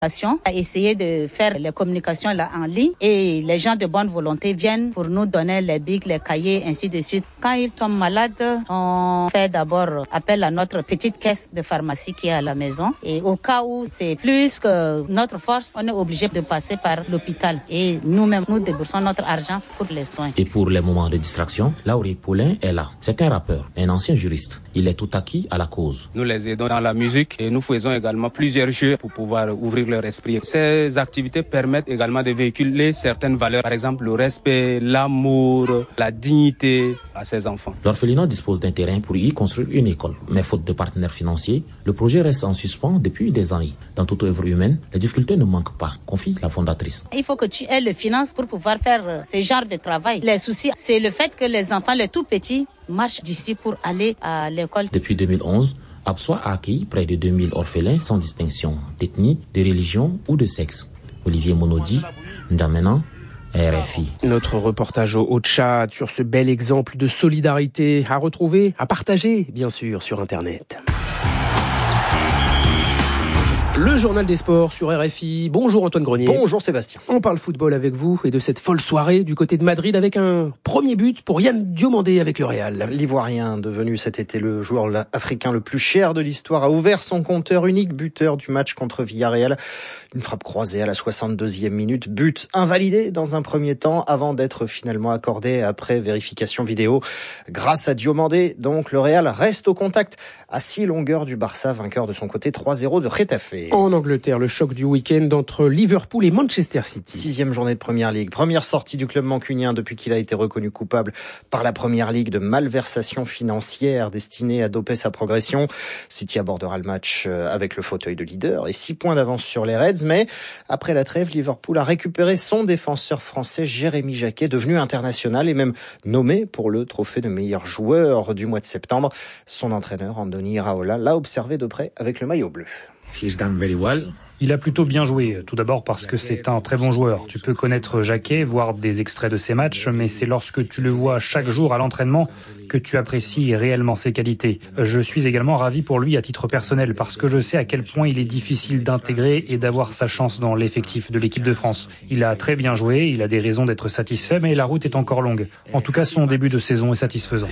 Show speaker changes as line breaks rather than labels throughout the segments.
a essayé de faire les communications là en ligne et les gens de bonne volonté viennent pour nous donner les bics, les cahiers, ainsi de suite. Quand ils tombent malades, on fait d'abord appel à notre petite caisse de pharmacie qui est à la maison et au cas où c'est plus que notre force, on est obligé de passer par l'hôpital et nous-mêmes, nous déboursons notre argent pour les soins.
Et pour les moments de distraction, Laurey Paulin est là. C'est un rappeur, un ancien juriste. Il est tout acquis à la cause.
Nous les aidons dans la musique et nous faisons également plusieurs jeux pour pouvoir ouvrir leur esprit. Ces activités permettent également de véhiculer certaines valeurs, par exemple le respect, l'amour, la dignité à ces enfants.
L'orphelinat dispose d'un terrain pour y construire une école. Mais faute de partenaires financiers, le projet reste en suspens depuis des années. Dans toute œuvre humaine, les difficultés ne manquent pas, confie la fondatrice.
Il faut que tu aies les finances pour pouvoir faire ce genre de travail. Les soucis, c'est le fait que les enfants, les tout petits, marchent d'ici pour aller à l'école.
Depuis 2011, Absoa a accueilli près de 2000 orphelins sans distinction d'ethnie, de religion ou de sexe. Olivier Monodi, N'Djamena, RFI.
Notre reportage au Tchad sur ce bel exemple de solidarité à retrouver, à partager, bien sûr, sur Internet. Le journal des sports sur RFI. Bonjour Antoine Grenier.
Bonjour Sébastien.
On parle football avec vous et de cette folle soirée du côté de Madrid avec un premier but pour Yann Diomandé avec le Real.
L'Ivoirien, devenu cet été le joueur africain le plus cher de l'histoire, a ouvert son compteur, unique buteur du match contre Villarreal. Une frappe croisée à la 62e minute, but invalidé dans un premier temps avant d'être finalement accordé après vérification vidéo. Grâce à Diomandé, donc, le Real reste au contact à 6 longueurs du Barça, vainqueur de son côté 3-0 de Getafe.
En Angleterre, le choc du week-end entre Liverpool et Manchester City.
6e journée de Première Ligue. Première sortie du club mancunien depuis qu'il a été reconnu coupable par la Première Ligue de malversation financière destinée à doper sa progression. City abordera le match avec le fauteuil de leader et 6 points d'avance sur les Reds. Mais après la trêve, Liverpool a récupéré son défenseur français Jérémy Jacquet, devenu international et même nommé pour le trophée de meilleur joueur du mois de septembre. Son entraîneur, Andoni Iraola, l'a observé de près avec le maillot bleu.
He's done very well.
Il a plutôt bien joué, tout d'abord parce que c'est un très bon joueur. Tu peux connaître Jacquet, voir des extraits de ses matchs, mais c'est lorsque tu le vois chaque jour à l'entraînement que tu apprécies réellement ses qualités. Je suis également ravi pour lui à titre personnel parce que je sais à quel point il est difficile d'intégrer et d'avoir sa chance dans l'effectif de l'équipe de France. Il a très bien joué, il a des raisons d'être satisfait, mais la route est encore longue. En tout cas, son début de saison est satisfaisant.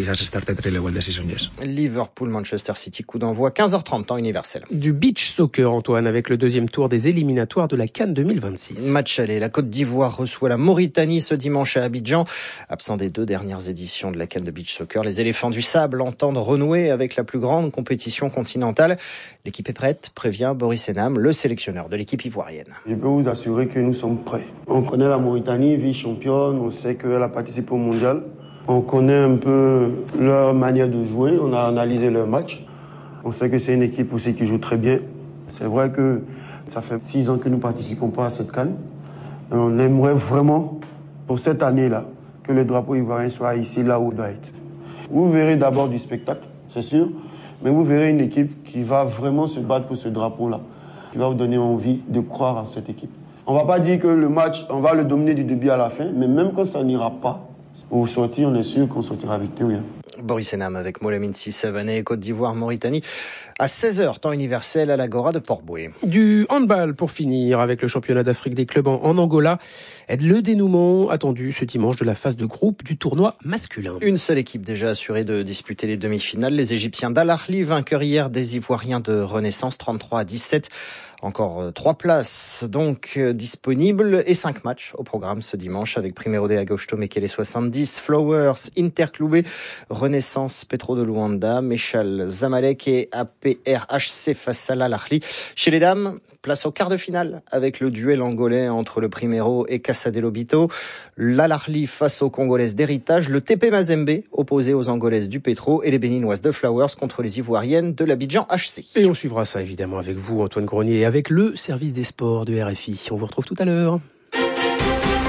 Liverpool-Manchester City, coup d'envoi 15h30, temps universel.
Du beach soccer, Antoine, avec le deuxième tour des éliminatoires de la CAN 2026.
Match aller, la Côte d'Ivoire reçoit la Mauritanie ce dimanche à Abidjan. Absent des 2 dernières éditions de la CAN de beach soccer, les éléphants du sable entendent renouer avec la plus grande compétition continentale. L'équipe est prête, prévient Boris Enam, le sélectionneur de l'équipe ivoirienne.
Je peux vous assurer que nous sommes prêts. On connaît la Mauritanie, vice-championne, on sait qu'elle a participé au mondial. On connaît un peu leur manière de jouer, on a analysé leur match. On sait que c'est une équipe aussi qui joue très bien. C'est vrai que ça fait 6 ans que nous ne participons pas à cette CAN. On aimerait vraiment, pour cette année-là, que le drapeau ivoirien soit ici, là où il doit être. Vous verrez d'abord du spectacle, c'est sûr, mais vous verrez une équipe qui va vraiment se battre pour ce drapeau-là, qui va vous donner envie de croire en cette équipe. On ne va pas dire que le match, on va le dominer du début à la fin, mais même quand ça n'ira pas, au sortir, on est sûr qu'on sortira victorieux.
Boris Enam avec Molamine Sissavané, Côte d'Ivoire, Mauritanie, à 16h, temps universel à l'Agora de Port-Bouët.
Du handball pour finir avec le championnat d'Afrique des clubs en Angola. Le dénouement attendu ce dimanche de la phase de groupe du tournoi masculin.
Une seule équipe déjà assurée de disputer les demi-finales. Les Égyptiens d'Al Ahly, vainqueurs hier des Ivoiriens de Renaissance, 33-17. Encore 3 places donc disponibles et 5 matchs au programme ce dimanche avec Primeiro de Agosto Mekele 70, Flowers, Interclubé, Renaissance, Petro de Luanda, Mechal, Zamalek et APRHC face à Al Ahly. Chez les dames, place au quart de finale avec le duel angolais entre le Primeiro et Casa de Lobito. L'Al Ahly face aux Congolaises d'Héritage, le TP Mazembe opposé aux Angolaises du Petro et les Béninoises de Flowers contre les Ivoiriennes de l'Abidjan HC.
Et on suivra ça évidemment avec vous, Antoine Grenier, et avec le service des sports de RFI. On vous retrouve tout à l'heure.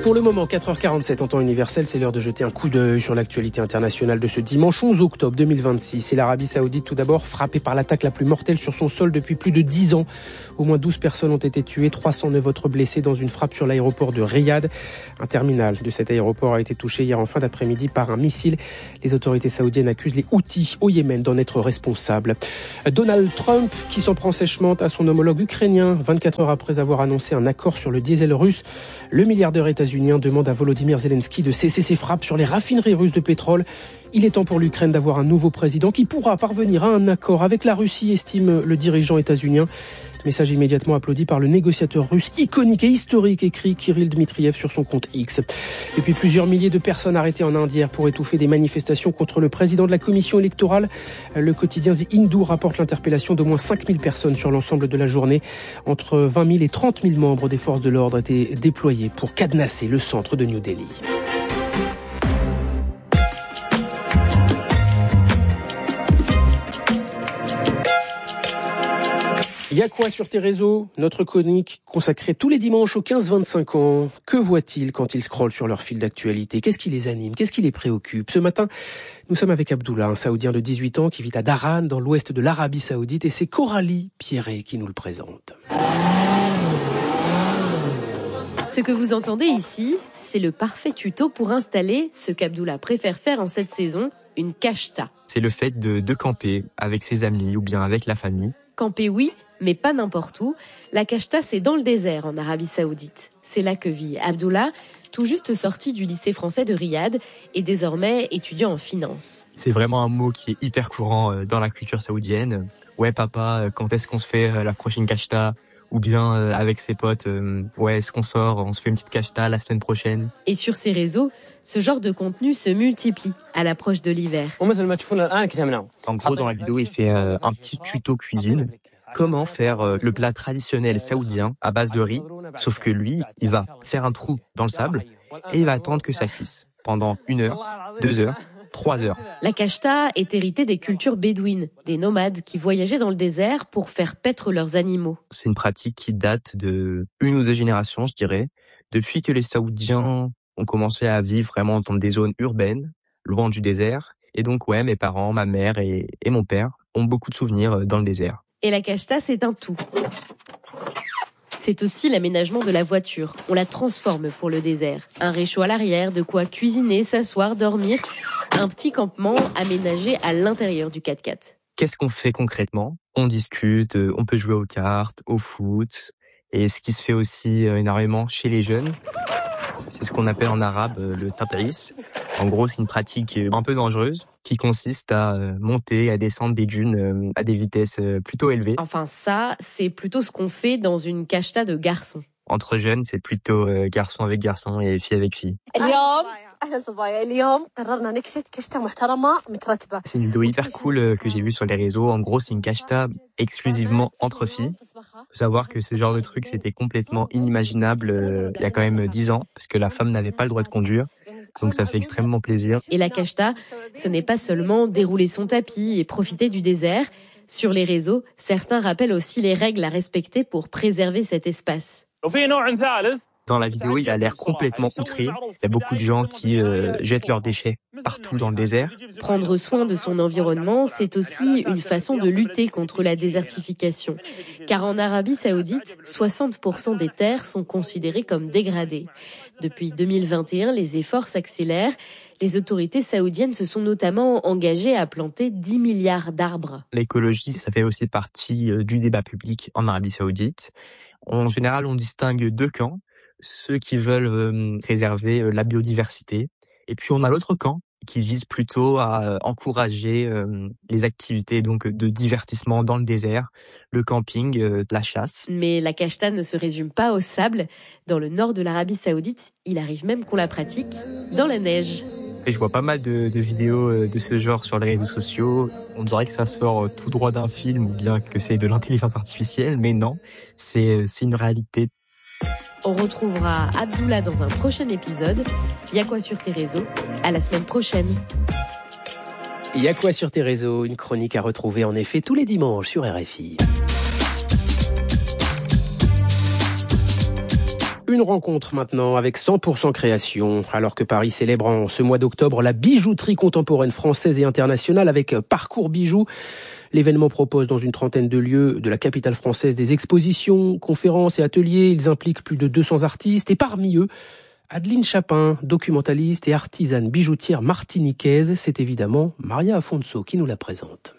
Pour le moment, 4h47 en temps universel, c'est l'heure de jeter un coup d'œil sur l'actualité internationale de ce dimanche 11 octobre 2026. Et l'Arabie Saoudite, tout d'abord, frappée par l'attaque la plus mortelle sur son sol depuis plus de 10 ans. Au moins 12 personnes ont été tuées, 309 autres blessées dans une frappe sur l'aéroport de Riyad. Un terminal de cet aéroport a été touché hier en fin d'après-midi par un missile. Les autorités saoudiennes accusent les Houthis au Yémen d'en être responsables. Donald Trump, qui s'en prend sèchement à son homologue ukrainien, 24 heures après avoir annoncé un accord sur le diesel russe. Le milliardaire états-unien demande à Volodymyr Zelensky de cesser ses frappes sur les raffineries russes de pétrole. Il est temps pour l'Ukraine d'avoir un nouveau président qui pourra parvenir à un accord avec la Russie, estime le dirigeant états-unien. Message immédiatement applaudi par le négociateur russe iconique et historique, écrit Kirill Dmitriev sur son compte X. Et puis plusieurs milliers de personnes arrêtées en Inde hier pour étouffer des manifestations contre le président de la commission électorale. Le quotidien The Hindu rapporte l'interpellation d'au moins 5000 personnes sur l'ensemble de la journée. Entre 20 000 et 30 000 membres des forces de l'ordre étaient déployés pour cadenasser le centre de New Delhi. Il y a quoi sur tes réseaux ? Notre chronique consacrée tous les dimanches aux 15-25 ans. Que voient-ils quand ils scrollent sur leur fil d'actualité ? Qu'est-ce qui les anime ? Qu'est-ce qui les préoccupe ? Ce matin, nous sommes avec Abdullah, un Saoudien de 18 ans qui vit à Dharan, dans l'ouest de l'Arabie Saoudite, et c'est Coralie Pierret qui nous le présente.
Ce que vous entendez ici, c'est le parfait tuto pour installer ce qu'Abdullah préfère faire en cette saison, une kashta.
C'est le fait de camper avec ses amis ou bien avec la famille.
Camper, oui, mais pas n'importe où. La kashta, c'est dans le désert en Arabie Saoudite. C'est là que vit Abdullah, tout juste sorti du lycée français de Riyad et désormais étudiant en finance.
C'est vraiment un mot qui est hyper courant dans la culture saoudienne. Ouais papa, quand est-ce qu'on se fait la prochaine kashta ? Ou bien avec ses potes, ouais, est-ce qu'on sort, on se fait une petite kashta la semaine prochaine.
Et sur ces réseaux, ce genre de contenu se multiplie à l'approche de l'hiver.
En gros, dans la vidéo, il fait un petit tuto cuisine. Comment faire le plat traditionnel saoudien à base de riz, sauf que lui, il va faire un trou dans le sable et il va attendre que ça cuise pendant 1 heure, 2 heures, 3 heures.
La kashta est héritée des cultures bédouines, des nomades qui voyageaient dans le désert pour faire paître leurs animaux.
C'est une pratique qui date de 1 ou 2 générations, je dirais, depuis que les Saoudiens ont commencé à vivre vraiment dans des zones urbaines, loin du désert. Et donc, ouais, mes parents, ma mère et mon père ont beaucoup de souvenirs dans le désert.
Et la kashta, c'est un tout. C'est aussi l'aménagement de la voiture. On la transforme pour le désert. Un réchaud à l'arrière, de quoi cuisiner, s'asseoir, dormir. Un petit campement aménagé à l'intérieur du 4x4.
Qu'est-ce qu'on fait concrètement ? On discute, on peut jouer aux cartes, au foot. Et ce qui se fait aussi énormément chez les jeunes, c'est ce qu'on appelle en arabe le tataïs. En gros, c'est une pratique un peu dangereuse qui consiste à monter et à descendre des dunes à des vitesses plutôt élevées.
Enfin ça, c'est plutôt ce qu'on fait dans une kashta de garçons.
Entre jeunes, c'est plutôt garçon avec garçon et fille avec fille. C'est une vidéo hyper cool que j'ai vue sur les réseaux. En gros, c'est une kashta exclusivement entre filles. Faut savoir que ce genre de truc, c'était complètement inimaginable il y a quand même 10 ans, parce que la femme n'avait pas le droit de conduire. Donc ça fait extrêmement plaisir.
Et la kashta, ce n'est pas seulement dérouler son tapis et profiter du désert. Sur les réseaux, certains rappellent aussi les règles à respecter pour préserver cet espace.
Dans la vidéo, il a l'air complètement outré. Il y a beaucoup de gens qui jettent leurs déchets partout dans le désert.
Prendre soin de son environnement, c'est aussi une façon de lutter contre la désertification. Car en Arabie Saoudite, 60% des terres sont considérées comme dégradées. Depuis 2021, les efforts s'accélèrent. Les autorités saoudiennes se sont notamment engagées à planter 10 milliards d'arbres.
L'écologie, ça fait aussi partie du débat public en Arabie Saoudite. En général, on distingue 2 camps. Ceux qui veulent préserver la biodiversité. Et puis on a l'autre camp qui vise plutôt à encourager les activités donc de divertissement dans le désert, le camping, la chasse.
Mais la kashta ne se résume pas au sable. Dans le nord de l'Arabie Saoudite, il arrive même qu'on la pratique dans la neige.
Et je vois pas mal de vidéos de ce genre sur les réseaux sociaux. On dirait que ça sort tout droit d'un film ou bien que c'est de l'intelligence artificielle, mais non, c'est une réalité.
On retrouvera Abdullah dans un prochain épisode. Y'a quoi sur tes réseaux ? À la semaine prochaine.
Y'a quoi sur tes réseaux ? Une chronique à retrouver en effet tous les dimanches sur RFI. Une rencontre maintenant avec 100% création. Alors que Paris célèbre en ce mois d'octobre la bijouterie contemporaine française et internationale avec Parcours Bijoux. L'événement propose dans une trentaine de lieux de la capitale française des expositions, conférences et ateliers. Ils impliquent plus de 200 artistes et parmi eux, Adeline Chapin, documentaliste et artisane bijoutière martiniquaise. C'est évidemment Maria Afonso qui nous la présente.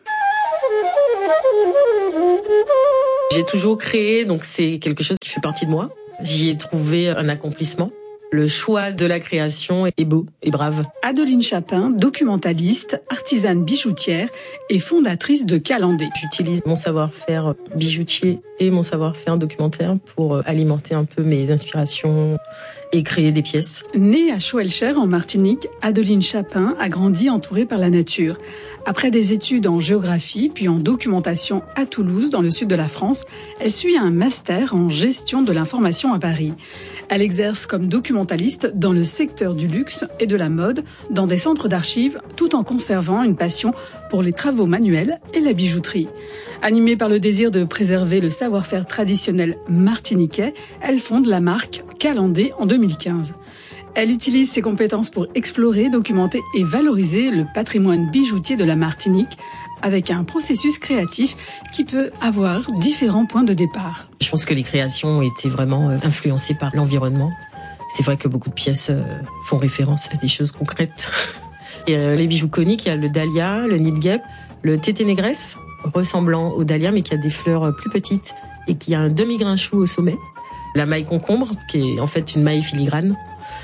J'ai toujours créé, donc c'est quelque chose qui fait partie de moi. J'y ai trouvé un accomplissement. Le choix de la création est beau et brave.
Adeline Chapin, documentaliste, artisane bijoutière et fondatrice de Calandé.
J'utilise mon savoir-faire bijoutier et mon savoir-faire documentaire pour alimenter un peu mes inspirations et créer des pièces.
Née à Schwelcher en Martinique, Adeline Chapin a grandi entourée par la nature. Après des études en géographie puis en documentation à Toulouse, dans le sud de la France, elle suit un master en gestion de l'information à Paris. Elle exerce comme documentaliste dans le secteur du luxe et de la mode, dans des centres d'archives, tout en conservant une passion pour les travaux manuels et la bijouterie. Animée par le désir de préserver le savoir-faire traditionnel martiniquais, elle fonde la marque Calandé en 2015. Elle utilise ses compétences pour explorer, documenter et valoriser le patrimoine bijoutier de la Martinique avec un processus créatif qui peut avoir différents points de départ.
Je pense que les créations ont été vraiment influencées par l'environnement. C'est vrai que beaucoup de pièces font référence à des choses concrètes. Et les bijoux coniques, il y a le dahlia, le nidgep, le tété négresse, ressemblant au dahlia mais qui a des fleurs plus petites et qui a un demi-grain chou au sommet. La maille concombre, qui est en fait une maille filigrane.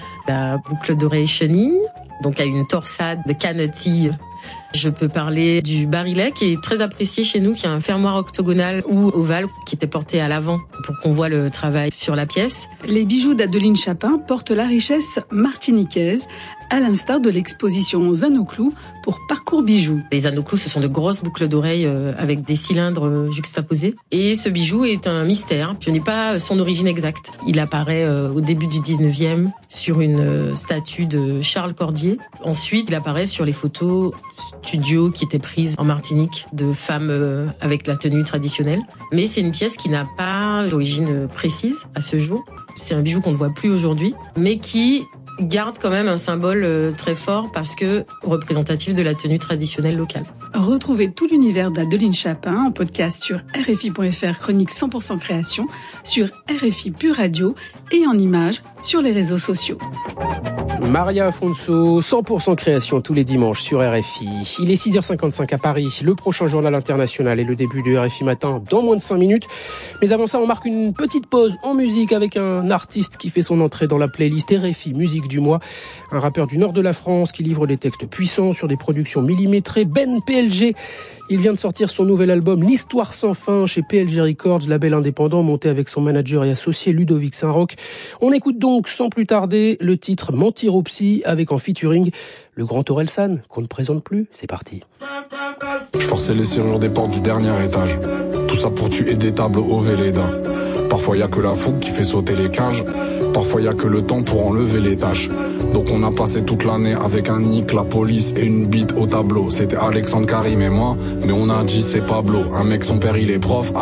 La boucle dorée chenille, donc à une torsade de canetilles. Je peux parler du barillet qui est très apprécié chez nous, qui a un fermoir octogonal ou ovale qui était porté à l'avant pour qu'on voit le travail sur la pièce.
Les bijoux d'Adeline Chapin portent la richesse martiniquaise, à l'instar de l'exposition Zanoclou pour Parcours Bijoux.
Les Zanoclous, ce sont de grosses boucles d'oreilles avec des cylindres juxtaposés. Et ce bijou est un mystère. Je n'ai pas son origine exacte. Il apparaît au début du 19e sur une statue de Charles Cordier. Ensuite, il apparaît sur les photos studio qui étaient prises en Martinique de femmes avec la tenue traditionnelle. Mais c'est une pièce qui n'a pas d'origine précise à ce jour. C'est un bijou qu'on ne voit plus aujourd'hui, mais qui garde quand même un symbole très fort parce que représentatif de la tenue traditionnelle locale.
Retrouvez tout l'univers d'Adeline Chapin en podcast sur RFI.fr, chronique 100% création, sur RFI Pure Radio et en images sur les réseaux sociaux.
Maria Afonso, 100% création tous les dimanches sur RFI. Il est 6h55 à Paris. Le prochain journal international et le début de RFI Matin dans moins de 5 minutes. Mais avant ça, on marque une petite pause en musique avec un artiste qui fait son entrée dans la playlist RFI Musique du mois. Un rappeur du nord de la France qui livre des textes puissants sur des productions millimétrées. Ben PLG. Il vient de sortir son nouvel album L'Histoire sans fin chez PLG Records, label indépendant monté avec son manager et associé Ludovic Saint-Roch. On écoute donc sans plus tarder le titre Mentir au psy avec en featuring le grand Orelsan qu'on ne présente plus. C'est parti.
Je forçais les serrures des portes du dernier étage. Tout ça pour tuer des tables au Véleda. Parfois y a que la fougue qui fait sauter les cages. Parfois y a que le temps pour enlever les tâches. Donc on a passé toute l'année avec un nick, la police et une bite au tableau. C'était Alexandre Karim et moi, mais on a dit c'est Pablo. Un mec son père il est prof.